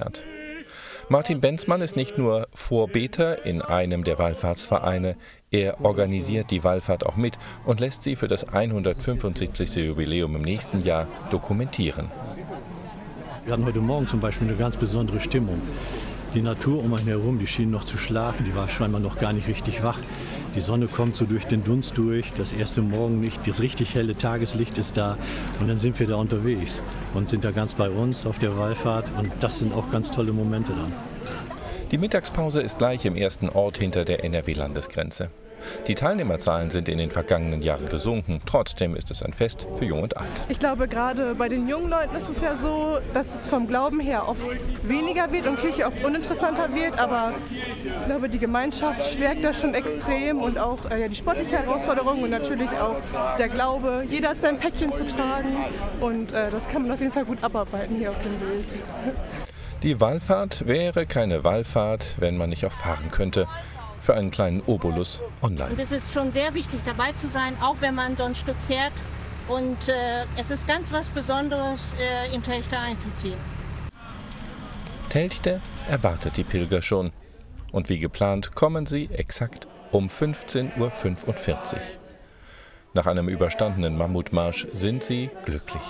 Wallfahrt. Martin Benzmann ist nicht nur Vorbeter in einem der Wallfahrtsvereine, er organisiert die Wallfahrt auch mit und lässt sie für das 175. Jubiläum im nächsten Jahr dokumentieren. Wir hatten heute Morgen zum Beispiel eine ganz besondere Stimmung. Die Natur um einen herum, die schien noch zu schlafen, die war scheinbar noch gar nicht richtig wach. Die Sonne kommt so durch den Dunst durch, das erste Morgenlicht, das richtig helle Tageslicht ist da und dann sind wir da unterwegs und sind da ganz bei uns auf der Wallfahrt und das sind auch ganz tolle Momente dann. Die Mittagspause ist gleich im ersten Ort hinter der NRW-Landesgrenze. Die Teilnehmerzahlen sind in den vergangenen Jahren gesunken. Trotzdem ist es ein Fest für Jung und Alt. Ich glaube, gerade bei den jungen Leuten ist es ja so, dass es vom Glauben her oft weniger wird und Kirche oft uninteressanter wird. Aber ich glaube, die Gemeinschaft stärkt das schon extrem und auch die sportliche Herausforderung und natürlich auch der Glaube. Jeder hat sein Päckchen zu tragen und das kann man auf jeden Fall gut abarbeiten hier auf dem Bild. Die Wallfahrt wäre keine Wallfahrt, wenn man nicht auch fahren könnte. Für einen kleinen Obolus online. Und es ist schon sehr wichtig, dabei zu sein, auch wenn man so ein Stück fährt. Und es ist ganz was Besonderes, in Telchte einzuziehen. Telchte erwartet die Pilger schon. Und wie geplant kommen sie exakt um 15:45 Uhr. Nach einem überstandenen Mammutmarsch sind sie glücklich.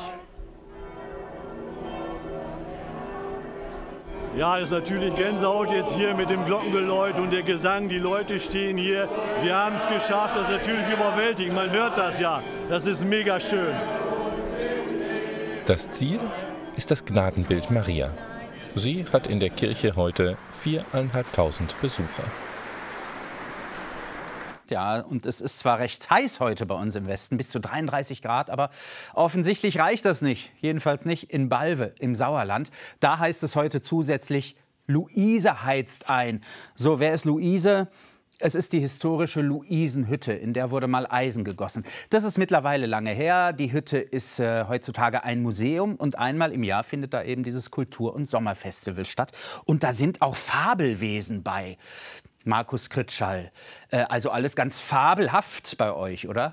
Ja, ist natürlich Gänsehaut jetzt hier mit dem Glockengeläut und der Gesang. Die Leute stehen hier. Wir haben es geschafft. Das ist natürlich überwältigend. Man hört das ja. Das ist mega schön. Das Ziel ist das Gnadenbild Maria. Sie hat in der Kirche heute 4.500 Besucher. Ja, und es ist zwar recht heiß heute bei uns im Westen, bis zu 33 Grad, aber offensichtlich reicht das nicht. Jedenfalls nicht in Balve im Sauerland. Da heißt es heute zusätzlich, Luise heizt ein. So, wer ist Luise? Es ist die historische Luisenhütte, in der wurde mal Eisen gegossen. Das ist mittlerweile lange her. Die Hütte ist heutzutage ein Museum und einmal im Jahr findet da eben dieses Kultur- und Sommerfestival statt. Und da sind auch Fabelwesen bei. Markus Kritschall. Also alles ganz fabelhaft bei euch, oder?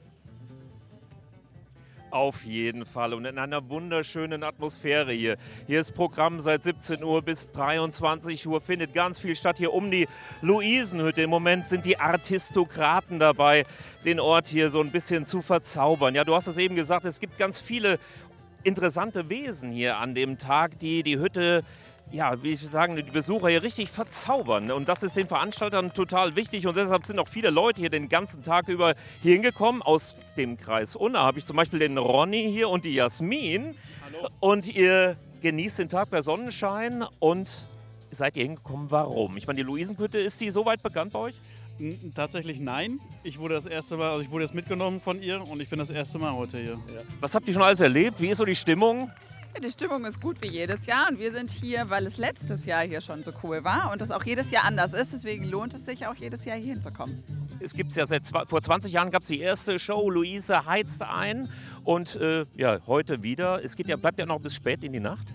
Auf jeden Fall und in einer wunderschönen Atmosphäre hier. Hier ist Programm seit 17 Uhr bis 23 Uhr, findet ganz viel statt hier um die Luisenhütte. Im Moment sind die Artistokraten dabei, den Ort hier so ein bisschen zu verzaubern. Ja, du hast es eben gesagt, es gibt ganz viele interessante Wesen hier an dem Tag, die die Hütte, ja, wie ich sagen, die Besucher hier richtig verzaubern. Und das ist den Veranstaltern total wichtig. Und deshalb sind auch viele Leute hier den ganzen Tag über hier hingekommen. Aus dem Kreis Unna habe ich zum Beispiel den Ronny hier und die Jasmin. Hallo. Und ihr genießt den Tag bei Sonnenschein. Und seid ihr hingekommen, warum? Ich meine, die Luisenhütte, ist die soweit bekannt bei euch? Tatsächlich nein. Ich wurde jetzt mitgenommen von ihr und ich bin das erste Mal heute hier. Ja. Was habt ihr schon alles erlebt? Wie ist so die Stimmung? Die Stimmung ist gut wie jedes Jahr und wir sind hier, weil es letztes Jahr hier schon so cool war und das auch jedes Jahr anders ist. Deswegen lohnt es sich auch jedes Jahr hier hinzukommen. Es gibt ja vor 20 Jahren gab es die erste Show, Luise heizt ein und ja, heute wieder. Es bleibt ja noch bis spät in die Nacht.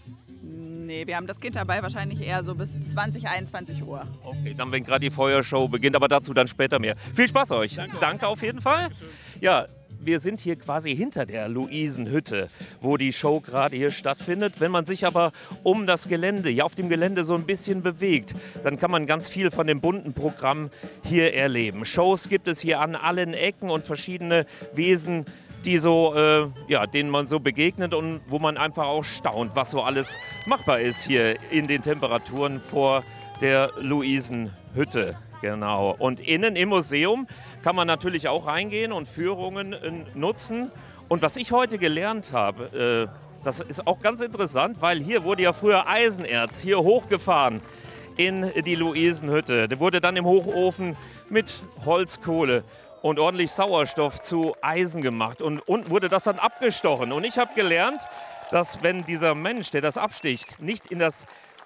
Nee, wir haben das Kind dabei wahrscheinlich eher so bis 20, 21 Uhr. Okay, dann wenn gerade die Feuershow beginnt, aber dazu dann später mehr. Viel Spaß euch. Danke auf jeden Fall. Ja. Wir sind hier quasi hinter der Luisenhütte, wo die Show gerade hier stattfindet. Wenn man sich aber um das Gelände, ja auf dem Gelände so ein bisschen bewegt, dann kann man ganz viel von dem bunten Programm hier erleben. Shows gibt es hier an allen Ecken und verschiedene Wesen, die so, denen man so begegnet und wo man einfach auch staunt, was so alles machbar ist hier in den Temperaturen vor der Luisenhütte. Genau. Und innen im Museum kann man natürlich auch reingehen und Führungen nutzen. Und was ich heute gelernt habe, das ist auch ganz interessant, weil hier wurde ja früher Eisenerz hier hochgefahren in die Luisenhütte. Der wurde dann im Hochofen mit Holzkohle und ordentlich Sauerstoff zu Eisen gemacht. Und unten wurde das dann abgestochen. Und ich habe gelernt, dass wenn dieser Mensch, der das absticht, nicht in das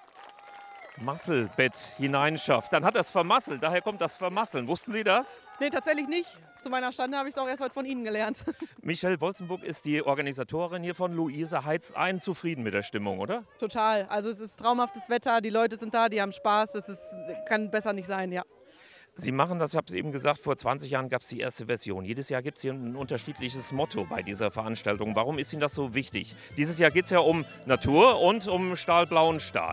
Masselbett hineinschafft, dann hat er es vermasselt. Daher kommt das Vermasseln. Wussten Sie das? Nee, tatsächlich nicht. Zu meiner Schande habe ich es auch erst heute von Ihnen gelernt. Michelle Wolzenburg ist die Organisatorin hier von Luise heizt ein. Zufrieden mit der Stimmung, oder? Total. Also es ist traumhaftes Wetter, die Leute sind da, die haben Spaß. Kann besser nicht sein, ja. Sie machen das, ich habe es eben gesagt, vor 20 Jahren gab es die erste Version. Jedes Jahr gibt es hier ein unterschiedliches Motto bei dieser Veranstaltung. Warum ist Ihnen das so wichtig? Dieses Jahr geht es ja um Natur und um stahlblauen Stahl.